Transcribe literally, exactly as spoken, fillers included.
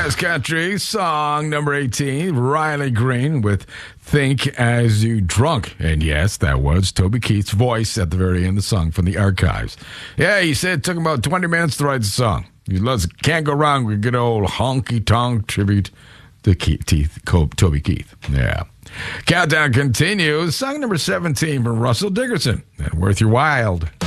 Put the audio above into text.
Jazz Country, song number eighteen, Riley Green with Think As You Drunk. And yes, that was Toby Keith's voice at the very end of the song from the archives. Yeah, he said it took him about twenty minutes to write the song. You can't go wrong with good old honky-tonk tribute to Keith, Teeth, Toby Keith. Yeah. Countdown continues. Song number seventeen from Russell Dickerson. And Worth Your Wild.